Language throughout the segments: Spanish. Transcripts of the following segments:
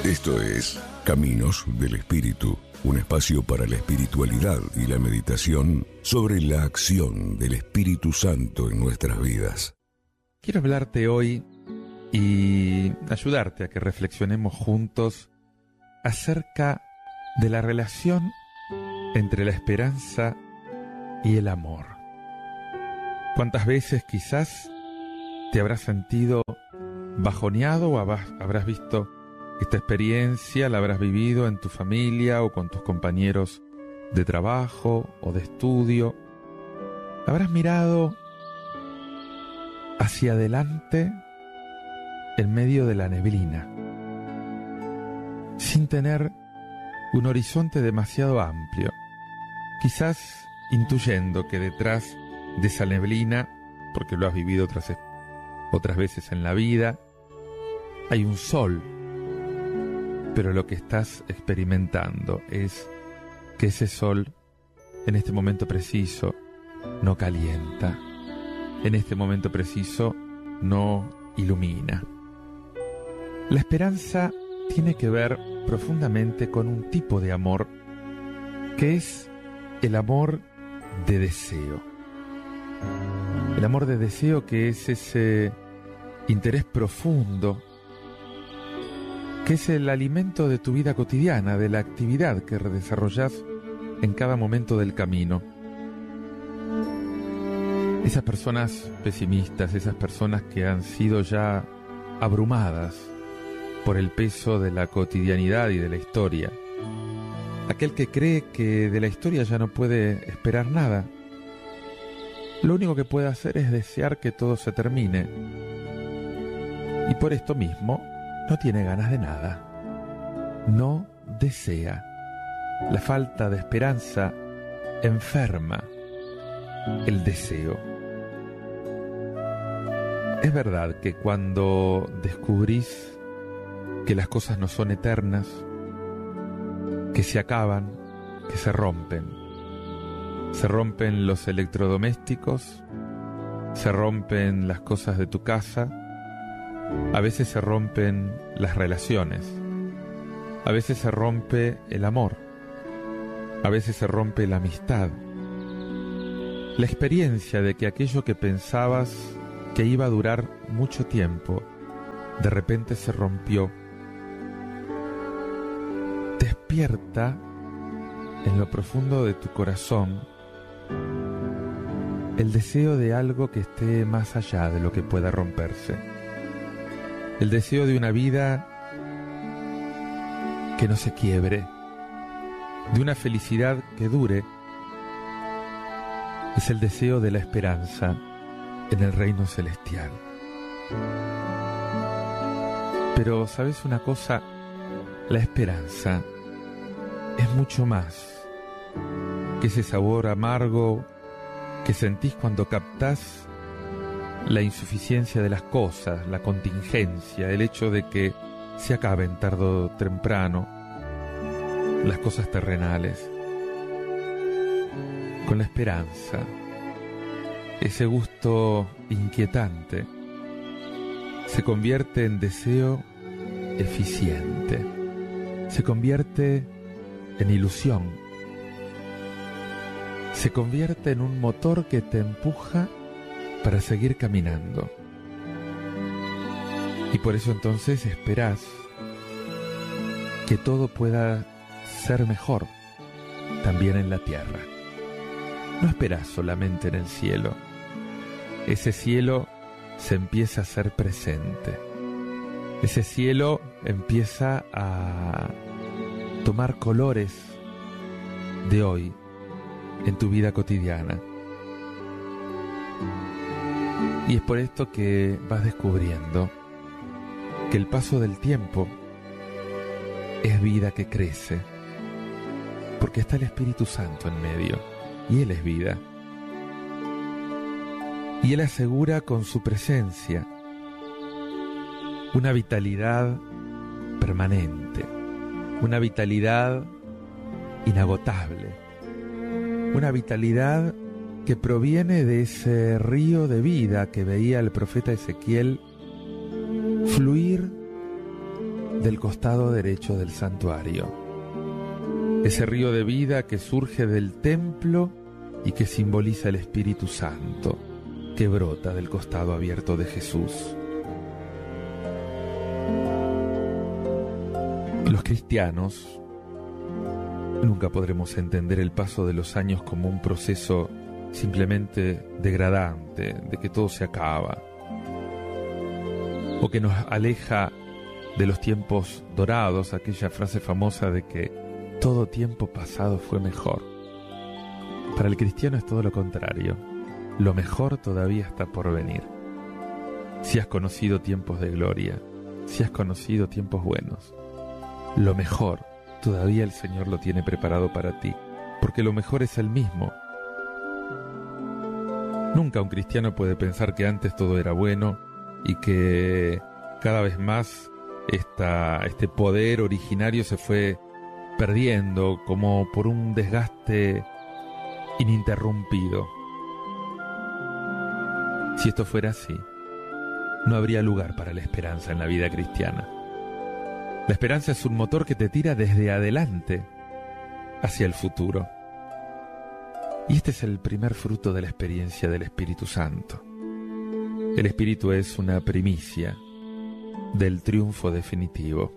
Esto es Caminos del Espíritu, un espacio para la espiritualidad y la meditación sobre la acción del Espíritu Santo en nuestras vidas. Quiero hablarte hoy y ayudarte a que reflexionemos juntos acerca de la relación entre la esperanza y el amor. ¿Cuántas veces quizás te habrás sentido bajoneado o habrás visto esta experiencia, la habrás vivido en tu familia o con tus compañeros de trabajo o de estudio? Habrás mirado hacia adelante en medio de la neblina, sin tener un horizonte demasiado amplio, quizás intuyendo que detrás de esa neblina, porque lo has vivido otras veces en la vida, hay un sol, pero lo que estás experimentando es que ese sol en este momento preciso no calienta, en este momento preciso no ilumina. La esperanza tiene que ver profundamente con un tipo de amor que es el amor de deseo. El amor de deseo, que es ese interés profundo, que es el alimento de tu vida cotidiana, de la actividad que desarrollas en cada momento del camino. Esas personas pesimistas, esas personas que han sido ya abrumadas por el peso de la cotidianidad y de la historia, aquel que cree que de la historia ya no puede esperar nada, lo único que puede hacer es desear que todo se termine, y por esto mismo no tiene ganas de nada, no desea. La falta de esperanza enferma el deseo. Es verdad que cuando descubrís que las cosas no son eternas, que se acaban, que se rompen los electrodomésticos, se rompen las cosas de tu casa, a veces se rompen las relaciones, a veces se rompe el amor, a veces se rompe la amistad. La experiencia de que aquello que pensabas que iba a durar mucho tiempo, de repente se rompió, despierta en lo profundo de tu corazón el deseo de algo que esté más allá de lo que pueda romperse. El deseo de una vida que no se quiebre, de una felicidad que dure. Es el deseo de la esperanza en el reino celestial. Pero, ¿sabes una cosa? La esperanza es mucho más que ese sabor amargo que sentís cuando captás la insuficiencia de las cosas, la contingencia, el hecho de que se acaben tarde o temprano las cosas terrenales. Con la esperanza, ese gusto inquietante se convierte en deseo eficiente, se convierte en ilusión, se convierte en un motor que te empuja para seguir caminando. Y por eso entonces esperás que todo pueda ser mejor también en la tierra. No esperás solamente en el cielo. Ese cielo se empieza a hacer presente. Ese cielo empieza a tomar colores de hoy en tu vida cotidiana. Y es por esto que vas descubriendo que el paso del tiempo es vida que crece, porque está el Espíritu Santo en medio, y Él es vida. Y Él asegura con su presencia una vitalidad permanente, una vitalidad inagotable, una vitalidad que proviene de ese río de vida que veía el profeta Ezequiel fluir del costado derecho del santuario. Ese río de vida que surge del templo y que simboliza el Espíritu Santo, que brota del costado abierto de Jesús. Los cristianos nunca podremos entender el paso de los años como un proceso simplemente degradante, de que todo se acaba, o que nos aleja de los tiempos dorados, aquella frase famosa de que todo tiempo pasado fue mejor. Para el cristiano es todo lo contrario. Lo mejor todavía está por venir. Si has conocido tiempos de gloria, si has conocido tiempos buenos, lo mejor todavía el Señor lo tiene preparado para ti, porque lo mejor es Él mismo. Nunca un cristiano puede pensar que antes todo era bueno y que cada vez más este poder originario se fue perdiendo como por un desgaste ininterrumpido. Si esto fuera así, no habría lugar para la esperanza en la vida cristiana. La esperanza es un motor que te tira desde adelante hacia el futuro. Y este es el primer fruto de la experiencia del Espíritu Santo. El Espíritu es una primicia del triunfo definitivo.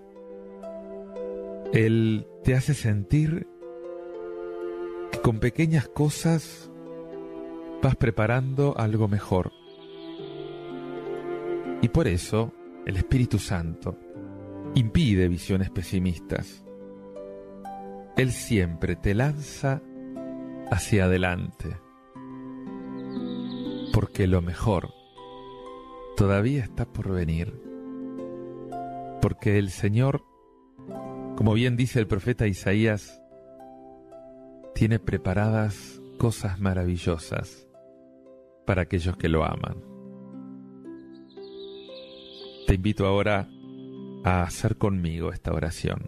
Él te hace sentir que con pequeñas cosas vas preparando algo mejor. Y por eso el Espíritu Santo impide visiones pesimistas. Él siempre te lanza hacia adelante, porque lo mejor todavía está por venir, porque el Señor, como bien dice el profeta Isaías, tiene preparadas cosas maravillosas para aquellos que lo aman. Te invito ahora a hacer conmigo esta oración.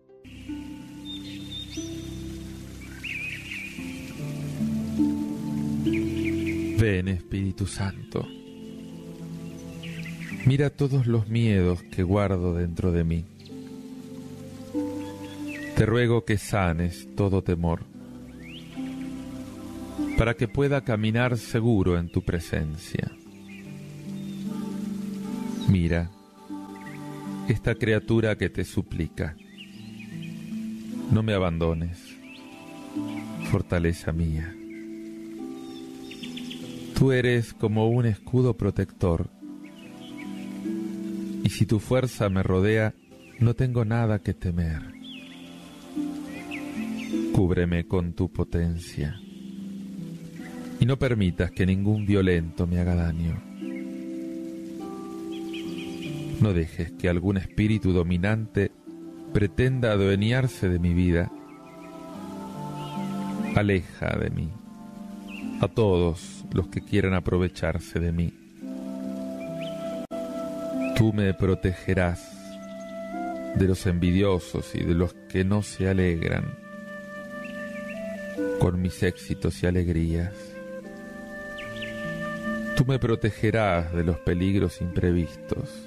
Ven, Espíritu Santo, mira todos los miedos que guardo dentro de mí. Te ruego que sanes todo temor, para que pueda caminar seguro en tu presencia. Mira esta criatura que te suplica. No me abandones, fortaleza mía. Tú eres como un escudo protector, y si tu fuerza me rodea, no tengo nada que temer. Cúbreme con tu potencia, y no permitas que ningún violento me haga daño. No dejes que algún espíritu dominante pretenda adueñarse de mi vida. Aleja de mí a todos los que quieran aprovecharse de mí. Tú me protegerás de los envidiosos y de los que no se alegran con mis éxitos y alegrías. Tú me protegerás de los peligros imprevistos.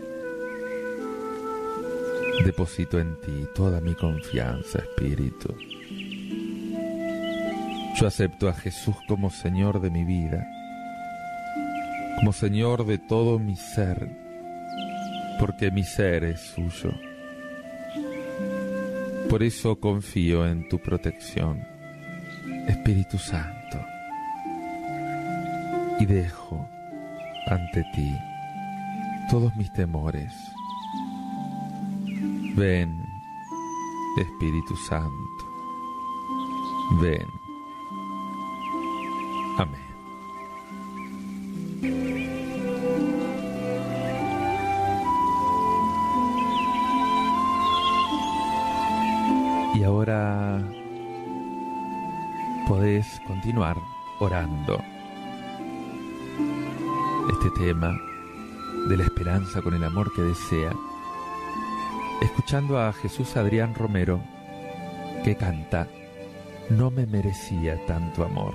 Deposito en ti toda mi confianza, Espíritu. Yo acepto a Jesús como Señor de mi vida, como Señor de todo mi ser, porque mi ser es suyo. Por eso confío en tu protección, Espíritu Santo, y dejo ante ti todos mis temores. Ven, Espíritu Santo, ven. Amén. Y ahora podés continuar orando este tema de la esperanza con el amor que desea, escuchando a Jesús Adrián Romero, que canta No me merecía tanto amor.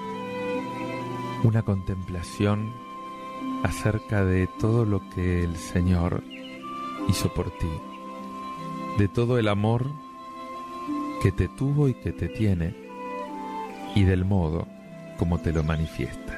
Una contemplación acerca de todo lo que el Señor hizo por ti de todo el amor que te tuvo y que te tiene, y del modo como te lo manifiesta.